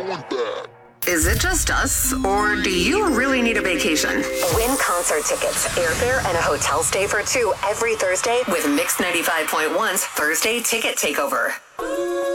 Is it just us, or do you really need a vacation? Win concert tickets, airfare, and a hotel stay for two every Thursday with Mix 95.1's Thursday Ticket Takeover.